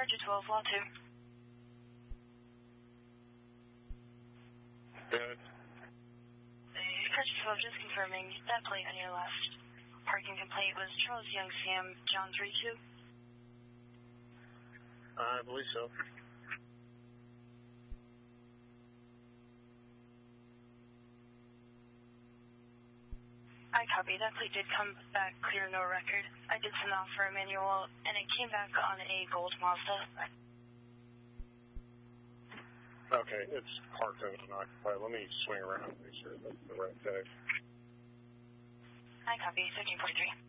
Departure 12, Law 2. Good. Departure 12, just confirming, that plate on your left parking complaint was Charles Young Sam John 32? I believe so. I copy. That plate did come back clear, no record. I did send off for a manual, and it came back on a gold Mazda. Okay, it's parked and unoccupied. Let me swing around and make sure that's the right tag. I copy. 1343.